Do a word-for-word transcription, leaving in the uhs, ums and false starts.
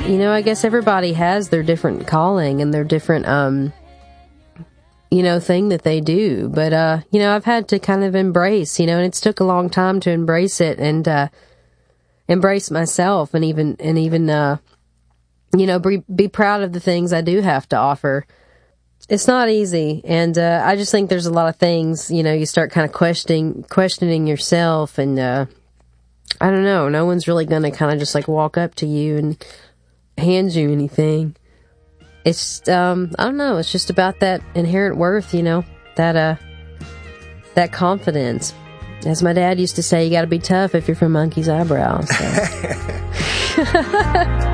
you know, I guess everybody has their different calling and their different, um, you know, thing that they do. But, uh, you know, I've had to kind of embrace, you know, and it's took a long time to embrace it and, uh, embrace myself and even, and even, uh, you know, be, be proud of the things I do have to offer. It's not easy. And, uh, I just think there's a lot of things, you know, you start kind of questioning, questioning yourself and, uh, I don't know, no one's really going to kind of just like walk up to you and hand you anything. It's, um, I don't know, it's just about that inherent worth, you know, that, uh, that confidence. As my dad used to say, you got to be tough if you're from Monkey's Eyebrow. So.